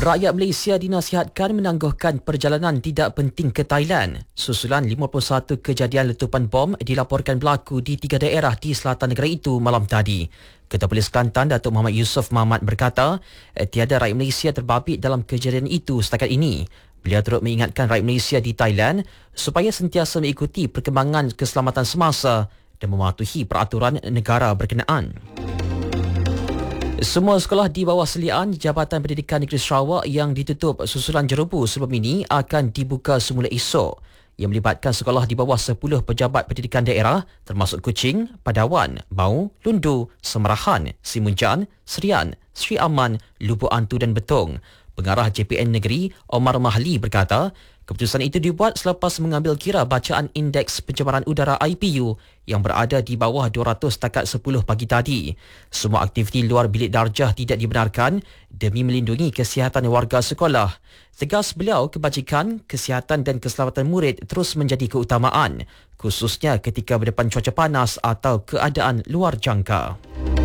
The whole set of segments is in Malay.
Rakyat Malaysia dinasihatkan menangguhkan perjalanan tidak penting ke Thailand. Susulan 51 kejadian letupan bom dilaporkan berlaku di 3 daerah di selatan negara itu malam tadi. Ketua Polis Kelantan Datuk Muhammad Yusof Mahmat berkata, tiada rakyat Malaysia terbabit dalam kejadian itu setakat ini. Beliau turut mengingatkan rakyat Malaysia di Thailand supaya sentiasa mengikuti perkembangan keselamatan semasa dan mematuhi peraturan negara berkenaan. Semua sekolah di bawah seliaan Jabatan Pendidikan Negeri Sarawak yang ditutup susulan jerebu sebelum ini akan dibuka semula esok, yang melibatkan sekolah di bawah 10 pejabat pendidikan daerah termasuk Kuching, Padawan, Bau, Lundu, Semerahan, Simunjan, Serian, Sri Aman, Lubuk Antu dan Betong. Pengarah JPN Negeri Omar Mahli berkata, keputusan itu dibuat selepas mengambil kira bacaan Indeks Pencemaran Udara IPU yang berada di bawah 200 setakat 10 pagi tadi. Semua aktiviti luar bilik darjah tidak dibenarkan demi melindungi kesihatan warga sekolah. Tegas beliau, kebajikan, kesihatan dan keselamatan murid terus menjadi keutamaan, khususnya ketika berdepan cuaca panas atau keadaan luar jangka.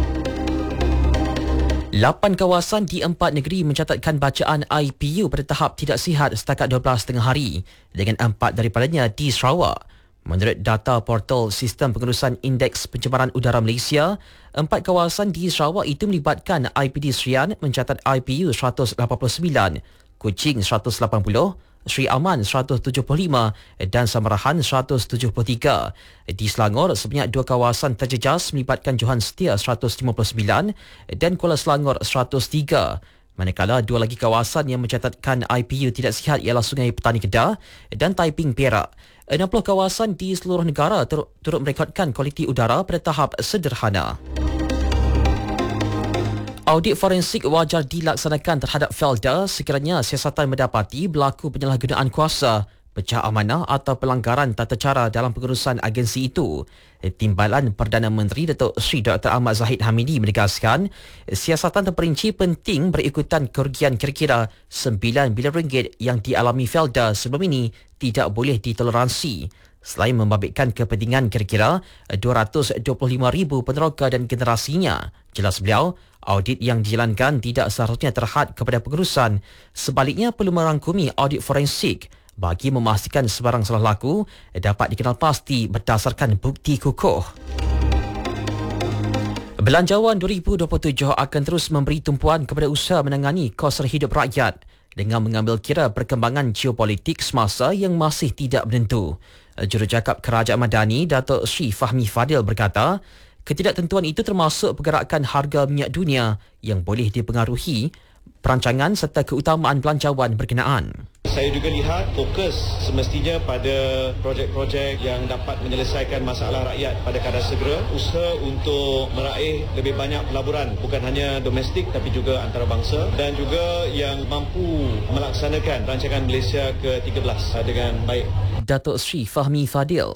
8 kawasan di 4 negeri mencatatkan bacaan IPU pada tahap tidak sihat setakat 12 tengah hari, dengan 4 daripadanya di Sarawak. Menurut data portal Sistem Pengurusan Indeks Pencemaran Udara Malaysia, 4 kawasan di Sarawak itu melibatkan IPD Serian mencatat IPU 189, Kuching 180, Sri Aman 175 dan Semerahan 173. Di Selangor, sebanyak 2 kawasan terjejas melibatkan Johan Setia 159 dan Kuala Selangor 103. Manakala 2 lagi kawasan yang mencatatkan IPU tidak sihat ialah Sungai Petani Kedah dan Taiping Perak. 60 kawasan di seluruh negara turut merekodkan kualiti udara pada tahap sederhana. Audit forensik wajar dilaksanakan terhadap Felda sekiranya siasatan mendapati berlaku penyalahgunaan kuasa, pecah amanah atau pelanggaran tata cara dalam pengurusan agensi itu. Timbalan Perdana Menteri Datuk Seri Dr. Ahmad Zahid Hamidi menegaskan, siasatan terperinci penting berikutan kerugian kira-kira RM9 bilion yang dialami Felda sebelum ini tidak boleh ditoleransi. Selain membabitkan kepentingan kira-kira 225,000 peneroka dan generasinya, jelas beliau, audit yang dijalankan tidak seharusnya terhad kepada pengurusan. Sebaliknya perlu merangkumi audit forensik bagi memastikan sebarang salah laku dapat dikenal pasti berdasarkan bukti kukuh. Belanjawan 2027 akan terus memberi tumpuan kepada usaha menangani kos hidup rakyat dengan mengambil kira perkembangan geopolitik semasa yang masih tidak menentu. Jurucakap Kerajaan Madani Datuk Sri Fahmi Fadil berkata, ketidaktentuan itu termasuk pergerakan harga minyak dunia yang boleh dipengaruhi perancangan serta keutamaan belanjawan berkenaan. Saya juga lihat fokus semestinya pada projek-projek yang dapat menyelesaikan masalah rakyat pada kadar segera, usaha untuk meraih lebih banyak pelaburan bukan hanya domestik tapi juga antarabangsa, dan juga yang mampu melaksanakan rancangan Malaysia ke-13 dengan baik. Datuk Sri Fahmi Fadil.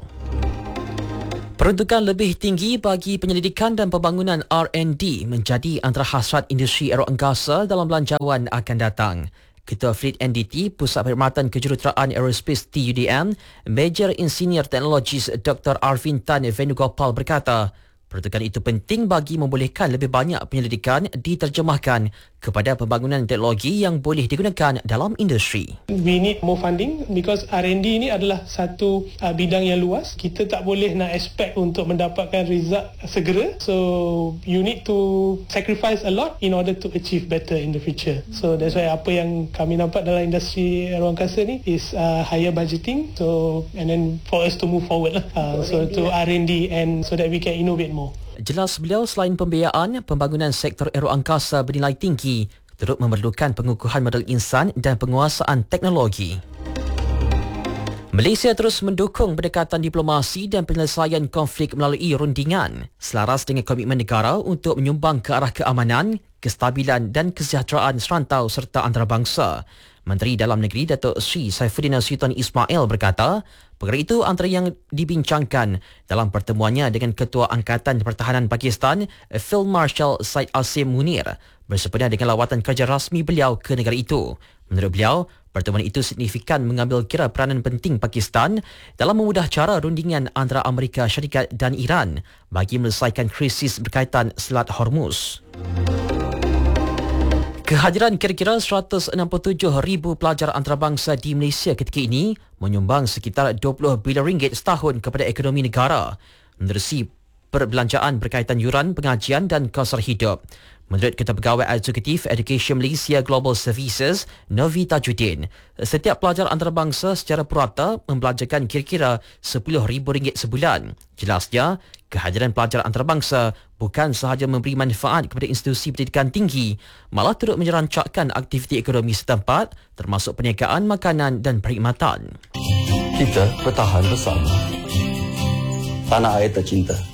Peruntukan lebih tinggi bagi penyelidikan dan pembangunan R&D menjadi antara hasrat industri aeroangkasa dalam belanjawan akan datang. Ketua Fleet NDT, Pusat Perkhidmatan Kejuruteraan Aerospace TUDM, Major Engineer Technologies Dr. Arvin Tan Venugopal berkata, peruntukan itu penting bagi membolehkan lebih banyak penyelidikan diterjemahkan kepada pembangunan teknologi yang boleh digunakan dalam industri. We need more funding because R&D ini adalah satu bidang yang luas. Kita tak boleh nak expect untuk mendapatkan result segera. So you need to sacrifice a lot in order to achieve better in the future. So that's why apa yang kami nampak dalam industri aeroangkasa ni is higher budgeting. So and then for us to move forward so to R&D and so that we can innovate more. Jelas beliau, selain pembiayaan, pembangunan sektor aeroangkasa bernilai tinggi turut memerlukan pengukuhan modal insan dan penguasaan teknologi. Malaysia terus mendukung pendekatan diplomasi dan penyelesaian konflik melalui rundingan selaras dengan komitmen negara untuk menyumbang ke arah keamanan, kestabilan dan kesejahteraan serantau serta antarabangsa. Menteri Dalam Negeri Datuk Sri Saifuddin Sultan Ismail berkata, perkara itu antara yang dibincangkan dalam pertemuannya dengan Ketua Angkatan Pertahanan Pakistan, Field Marshal Syed Asim Munir, bersempena dengan lawatan kerja rasmi beliau ke negara itu. Menurut beliau, pertemuan itu signifikan mengambil kira peranan penting Pakistan dalam memudah cara rundingan antara Amerika Syarikat dan Iran bagi menyelesaikan krisis berkaitan Selat Hormuz. Kehadiran kira-kira 167,000 pelajar antarabangsa di Malaysia ketika ini menyumbang sekitar 20 bilion ringgit setahun kepada ekonomi negara, menerusi perbelanjaan berkaitan yuran, pengajian dan kos hidup. Menurut Ketua Pegawai Eksekutif Education Malaysia Global Services, Novi Tajuddin, setiap pelajar antarabangsa secara purata membelanjakan kira-kira RM10,000 sebulan. Jelasnya, kehadiran pelajar antarabangsa bukan sahaja memberi manfaat kepada institusi pendidikan tinggi, malah turut menyerancakkan aktiviti ekonomi setempat termasuk perniagaan makanan dan perkhidmatan. Kita bertahan bersama. Tanah air tercinta.